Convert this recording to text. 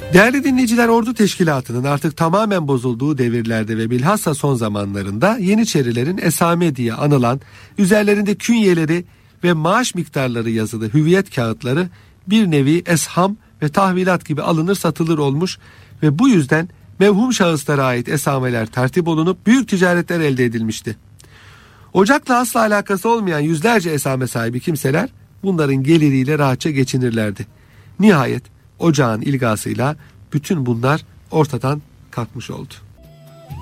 Değerli dinleyiciler, ordu teşkilatının artık tamamen bozulduğu devirlerde ve bilhassa son zamanlarında Yeniçerilerin esame diye anılan, üzerlerinde künyeleri ve maaş miktarları yazılı hüviyet kağıtları bir nevi esham ve tahvilat gibi alınır satılır olmuş ve bu yüzden mevhum şahıslara ait esameler tertip olunup büyük ticaretler elde edilmişti. Ocakla asla alakası olmayan yüzlerce esame sahibi kimseler bunların geliriyle rahatça geçinirlerdi. Nihayet ocağın ilgasıyla bütün bunlar ortadan kalkmış oldu.